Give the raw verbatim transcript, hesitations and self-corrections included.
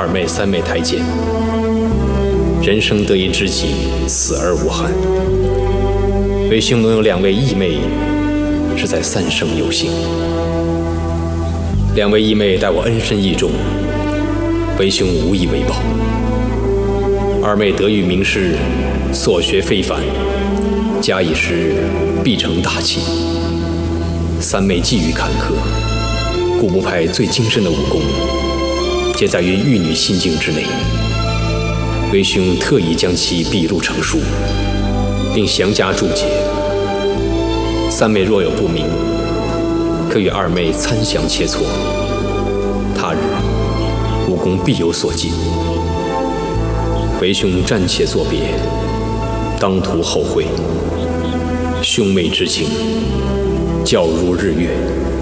二妹、三妹台前，人生得一知己，死而无憾。为兄能有两位义妹，是在三生有幸。两位义妹待我恩深义重，为兄无以为报。二妹得遇名师，所学非凡，假以时日，必成大器。三妹际遇坎坷，古墓派最精深的武功，皆在于玉女心境之内。为兄特意将其笔录成书，并详加注解。三妹若有不明，可与二妹参详切磋，他日武功必有所进。为兄暂且作别，当图后会。兄妹之情，皎如日月。